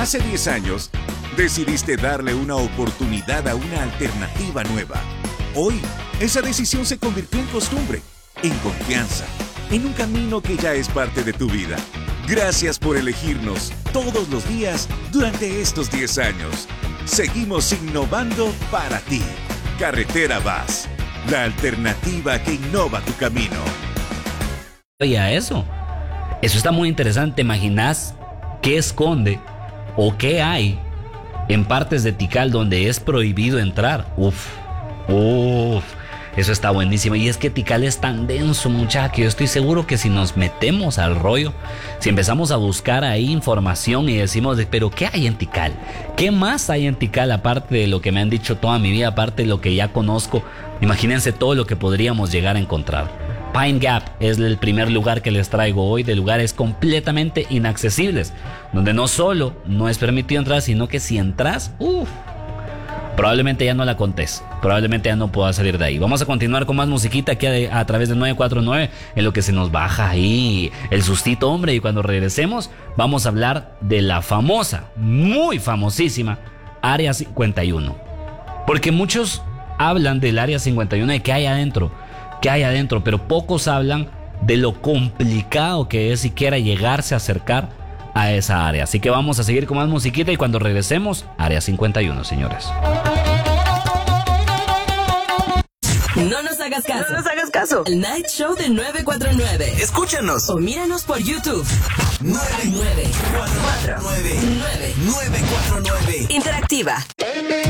Hace 10 años, decidiste darle una oportunidad a una alternativa nueva. Hoy, esa decisión se convirtió en costumbre, en confianza, en un camino que ya es parte de tu vida. Gracias por elegirnos todos los días durante estos 10 años. Seguimos innovando para ti. Carretera VAS, la alternativa que innova tu camino. Oye, eso está muy interesante. ¿Te imaginas qué esconde o qué hay en partes de Tikal donde es prohibido entrar? Uf, eso está buenísimo. Y es que Tikal es tan denso, muchacho, que yo estoy seguro que si nos metemos al rollo, si empezamos a buscar ahí información y decimos, pero ¿qué hay en Tikal? ¿Qué más hay en Tikal aparte de lo que me han dicho toda mi vida, aparte de lo que ya conozco? Imagínense todo lo que podríamos llegar a encontrar. Pine Gap es el primer lugar que les traigo hoy, de lugares completamente inaccesibles, donde no solo no es permitido entrar, sino que si entras, probablemente ya no la contés, probablemente ya no puedas salir de ahí. Vamos a continuar con más musiquita aquí a través de 949, en lo que se nos baja ahí el sustito, hombre, y cuando regresemos vamos a hablar de la famosa, muy famosísima Área 51, porque muchos hablan del Área 51 y qué hay adentro, pero pocos hablan de lo complicado que es siquiera llegarse a acercar a esa área. Así que vamos a seguir con más musiquita y cuando regresemos, Área 51, señores. No nos hagas caso. El Night Show de 949. Escúchanos o míranos por YouTube. 949. Interactiva.